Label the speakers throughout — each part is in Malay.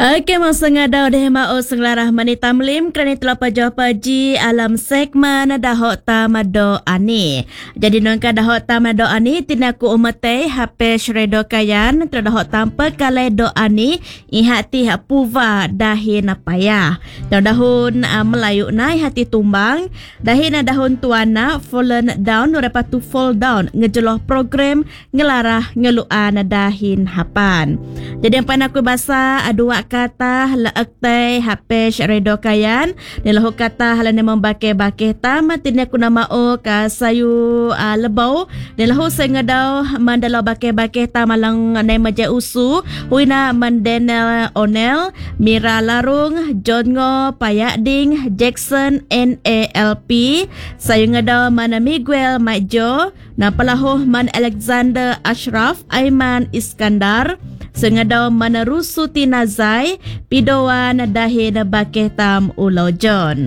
Speaker 1: Okey, masa ngadau deh mau senglarah mani tamlim kerana telah paji alam segmen dahok tamado ani. Jadi nongka dahok tamado ani tinaku umate HP Shredo Kayan terdahok tampa kalai do ani ihati puva dahin payah. Terdahun Melayu nai hati tumbang dahin dahun tuana fallen down dapat to fall down ngejeloh program ngelarah ngeluan dahin hapan. Jadi yang panaku bahasa dua kata leaktai HP Shredo Kayan nilahu kata halane membake-bake tam tinnya kuna mau ka sayu lebau nilahu sengadau mandala bake-bake tam malang nai maja usu huina mandenel onel Mira Larung John Ngo Payak Ding Jackson NALP sayu ngadau mana Miguel Maijo na palahuh man Alexander Ashraf Aiman Iskandar sengadau mana Rusuti Nazai pidoan dahin bakeh tam Ulau John.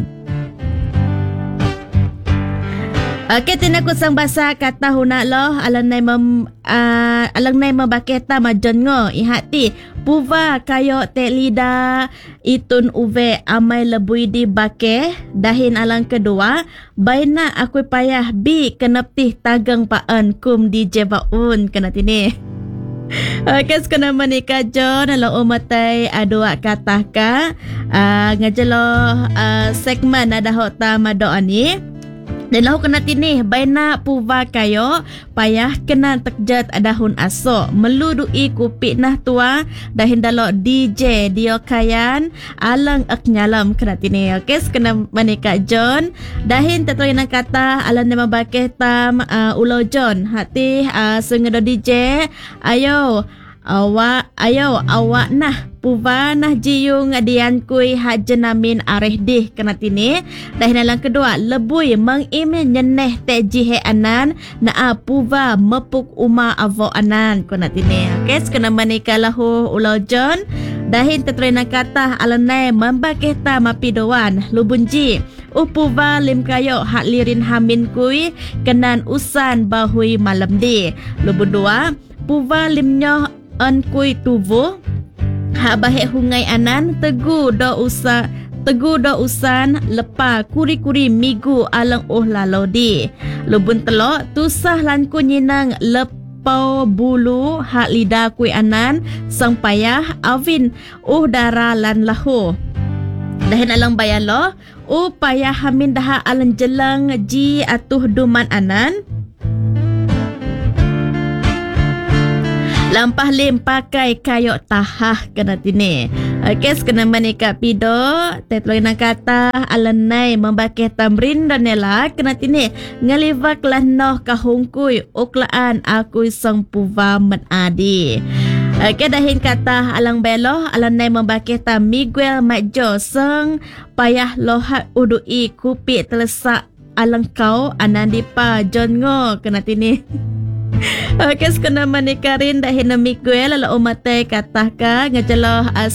Speaker 1: Okey, tinaku sang bahasa kata hunak loh alang nai membakeh tam John Ngo ihati puva kayo te lida itun uve amai lebui di bakeh dahin alang kedua baina aku payah bi keneptih tagang paan kum di jebaun kena tini. Okey, sekena menikah John ala umatai dua kata ka ngajelo segmen ada hota mado ani dan lahu kena tini baina puva kayo payah kena tekjat adahun aso meludui kupik nah tua dahin dalo DJ Dio Kayan alang ak nyalam kena tini. Okey, sekena menikah John dahin tetroyana kata alang nama bakeh tam Ulau John hati sengado DJ ayo awak nah puva nah jiyung dian kui hajenamin areh dih kena tini dahin alang kedua lebui mengimin nyeneh te jihe anan na puva mepuk uma avo anan kena tini. Okey, sekena menikah lahu Ulau John dahin tetrena kata alanai membakeh ta mapidoan lubunji upuva lim kayo hak lirin hamin kui kenan usan bahui malam di lubun dua puva lim nyoh an kui tuvu hak bahek hungai anan tegu do usan lepa kuri-kuri migu alang lalodi lubun telok tusah lan kunyinang lepau bulu hak lidah kui anan sang payah avin dara lan lahu dahin alang bayalo payah hamin daha alang jelang ji atuh duman anan lampah lim pakai kayo tahah kena tini. Okey, sekena menikah pido tetloi kata alanai membakeh tamrin danela kena tini ngalivak lanoh kahungkui uklaan aku sang puva menadi. Okey, dahin kata alang beloh alanai membakeh tam Miguel Maijo sang payah lohat udui kupik telesak alang kau anandipa John Ngo kena tini. Okey, sekena menikarin dahin Miguel ala umatai katahka ngajeloh